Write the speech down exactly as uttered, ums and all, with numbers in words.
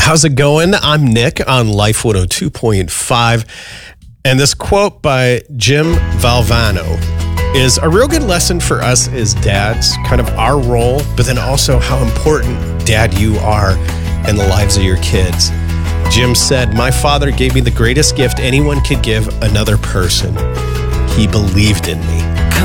How's it going? I'm Nick on Life one oh two point five. And this quote by Jim Valvano is a real good lesson for us as dads, kind of our role, but then also how important, Dad, you are in the lives of your kids. Jim said, "My father gave me the greatest gift anyone could give another person. He believed in me."